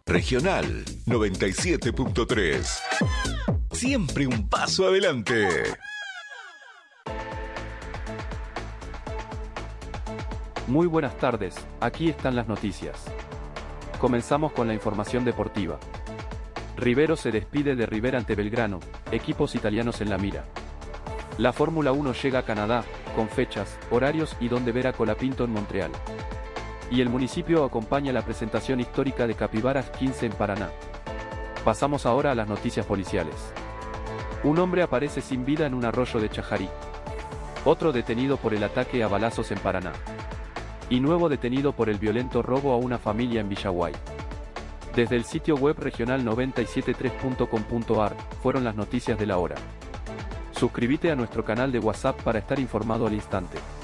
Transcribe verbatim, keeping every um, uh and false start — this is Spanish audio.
Regional noventa y siete punto tres. Siempre un paso adelante. Muy buenas tardes, aquí están las noticias. Comenzamos con la información deportiva. Rivero se despide de River ante Belgrano, equipos italianos en la mira. La Fórmula uno llega a Canadá, con fechas, horarios y donde ver a Colapinto en Montreal. Y el municipio acompaña la presentación histórica de Capibaras quince en Paraná. Pasamos ahora a las noticias policiales. Un hombre aparece sin vida en un arroyo de Chajarí. Otro detenido por el ataque a balazos en Paraná. Y nuevo detenido por el violento robo a una familia en Villaguay. Desde el sitio web regional noventa y siete punto tres punto com punto ar, fueron las noticias de la hora. Suscríbete a nuestro canal de WhatsApp para estar informado al instante.